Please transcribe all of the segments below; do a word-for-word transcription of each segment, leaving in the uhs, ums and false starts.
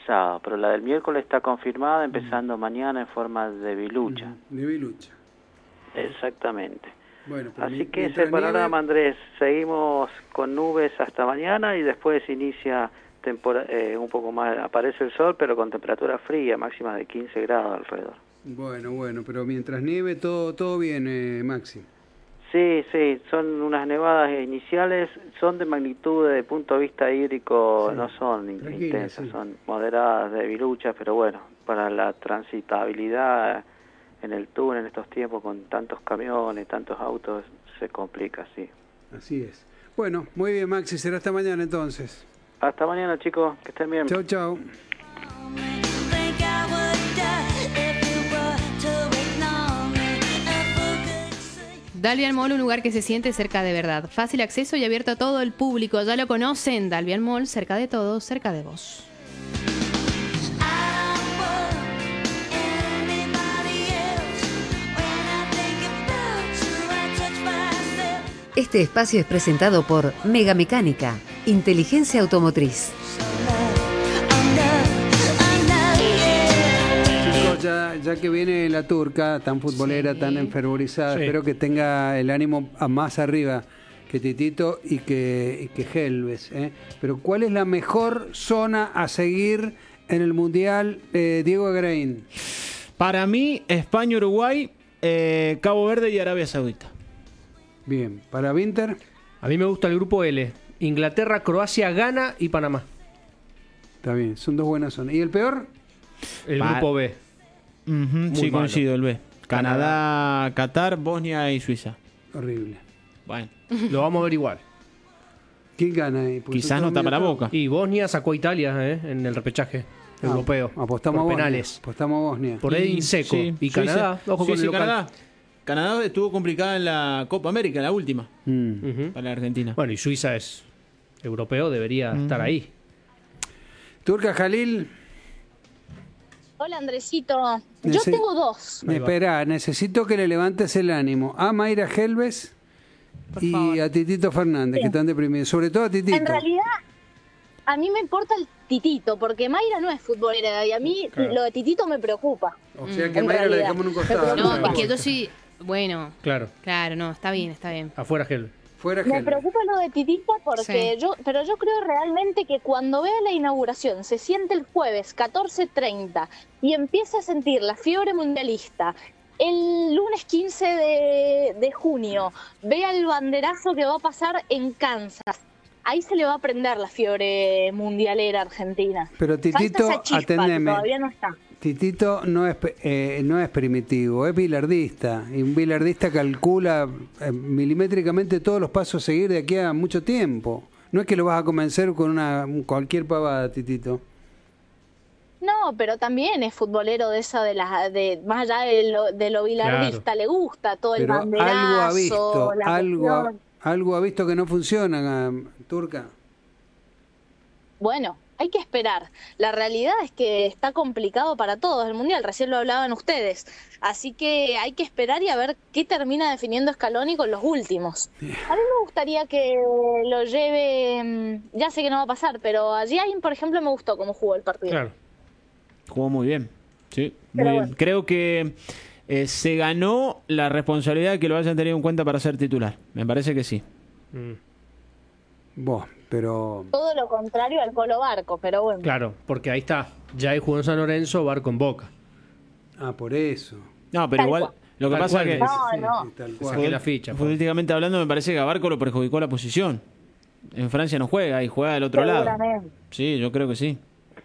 sábado, pero la del miércoles está confirmada, empezando mm. mañana en forma de bilucha. Mm, de bilucha. Exactamente. Bueno, así que ese panorama, nieve... Andrés, seguimos con nubes hasta mañana y después inicia tempora eh, un poco más, aparece el sol, pero con temperatura fría, máxima de quince grados alrededor. Bueno, bueno, pero mientras nieve todo todo bien, eh, Maxi. Sí, sí, son unas nevadas iniciales, son de magnitud desde el punto de vista hídrico, sí, no son intensas, sí, son moderadas de biluchas, pero bueno, para la transitabilidad en el túnel en estos tiempos con tantos camiones, tantos autos, se complica, sí. Así es. Bueno, muy bien, Maxi, será hasta mañana entonces. Hasta mañana, chicos, que estén bien. Chau, chau. Dalvian Mall, un lugar que se siente cerca de verdad. Fácil acceso y abierto a todo el público. Ya lo conocen, Dalvian Mall, cerca de todos, cerca de vos. Este espacio es presentado por Mega Mecánica, inteligencia automotriz. Ya, ya que viene la turca, tan futbolera, sí, tan enfervorizada, sí, espero que tenga el ánimo a más arriba que Titito y que, y que Helves, ¿eh? Pero ¿cuál es la mejor zona a seguir en el Mundial, eh, Diego Agraín? Para mí, España, Uruguay, eh, Cabo Verde y Arabia Saudita. Bien, ¿para Winter? A mí me gusta el grupo L, Inglaterra, Croacia, Ghana y Panamá. Está bien, son dos buenas zonas. ¿Y el peor? El pa grupo B. Uh-huh, sí, malo. Coincido, el B. Canadá, Canadá, Qatar, Bosnia y Suiza. Horrible. Bueno, lo vamos a ver igual. ¿Quién gana ahí? Quizás no tapa la boca. Y Bosnia sacó a Italia ¿eh? en el repechaje ah, europeo. Apostamos por a penales. Apostamos a Bosnia. Por Edin Seco. Sí, y Canadá. Ojo sí, con sí, el local. Canadá. Canadá estuvo complicada en la Copa América, la última. Mm. Uh-huh. Para la Argentina. Bueno, y Suiza es europeo, debería uh-huh. estar ahí. Turca Jalil. Hola, Andresito. Yo Nece tengo dos. Espera, necesito que le levantes el ánimo a Mayra Helves y favor. a Titito Fernández, sí, que están deprimidos. Sobre todo a Titito. En realidad, a mí me importa el Titito, porque Mayra no es futbolera y a mí claro. lo de Titito me preocupa. O sea que Mayra la dejamos en un costado. No, no, es que yo sí... Bueno. Claro. Claro, no, está bien, está bien. Afuera Helves. Fuera me Helves. preocupa lo de Titito porque sí. yo, pero yo creo realmente que cuando vea la inauguración, se siente el jueves catorce treinta y empieza a sentir la fiebre mundialista, el lunes quince de, de junio, vea el banderazo que va a pasar en Kansas, ahí se le va a prender la fiebre mundialera argentina. Pero Titito, atendeme. Todavía no está. Titito no es eh, no es primitivo, es bilardista. Y un bilardista calcula eh, milimétricamente todos los pasos a seguir de aquí a mucho tiempo. No es que lo vas a convencer con una cualquier pavada, Titito. No, pero también es futbolero de esa de las de más allá de lo, de lo bilardista, claro. Le gusta todo pero el banderazo, algo ha visto, la algo ha, algo ha visto que no funciona, Turca. Bueno, hay que esperar. La realidad es que está complicado para todos el Mundial, recién lo hablaban ustedes. Así que hay que esperar y a ver qué termina definiendo Scaloni con los últimos. A mí me gustaría que lo lleve, ya sé que no va a pasar, pero a Giain, por ejemplo, me gustó cómo jugó el partido. Claro. Jugó muy bien. Sí, muy bien. Bueno. Creo que eh, se ganó la responsabilidad de que lo hayan tenido en cuenta para ser titular. Me parece que sí. Mm. Vos, pero... Todo lo contrario al Colo Barco, pero bueno. Claro, porque ahí está. Ya hay jugó en San Lorenzo, Barco en Boca. Ah, por eso. No, pero tal igual... Cual. Lo que tal pasa es que... No, no. Sí, saqué la ficha. Políticamente hablando, me parece que a Barco lo perjudicó la posición. En Francia no juega y juega del otro lado. Sí, yo creo que sí.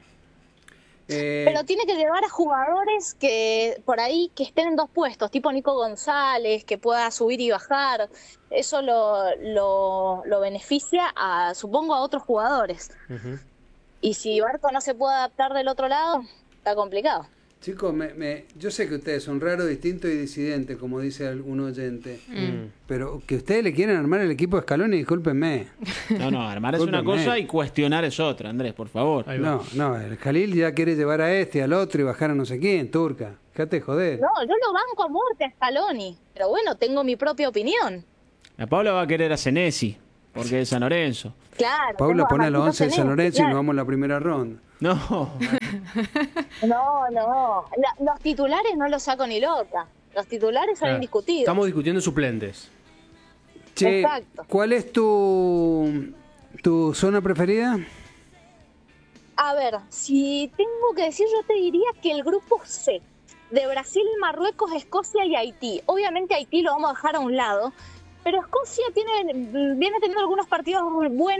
Eh... Pero tiene que llevar a jugadores que por ahí que estén en dos puestos, tipo Nico González, que pueda subir y bajar. Eso lo, lo, lo beneficia, a supongo, a otros jugadores. Uh-huh. Y si Barco no se puede adaptar del otro lado, está complicado. Chicos, me, me, yo sé que ustedes son raros, distintos y disidentes, como dice algún oyente, mm. pero que ustedes le quieren armar el equipo de Scaloni, discúlpenme. No, no, armar es una cosa y cuestionar es otra, Andrés, por favor. No, no, el Jalil ya quiere llevar a este, al otro y bajar a no sé quién, Turca. Déjate joder. No, yo lo banco a muerte a Scaloni, pero bueno, tengo mi propia opinión. La Paula va a querer a Senesi, porque es San Lorenzo. Claro. Paula pone a los once de San Lorenzo claro. y nos vamos a la primera ronda. No. No, no. La, los titulares no los saco ni loca. Los titulares son Ah, indiscutidos. Estamos discutiendo suplentes. Che, Exacto. ¿cuál es tu, tu zona preferida? A ver, si tengo que decir, yo te diría que el grupo C, de Brasil, Marruecos, Escocia y Haití. Obviamente Haití lo vamos a dejar a un lado, pero Escocia tiene, viene teniendo algunos partidos buenos.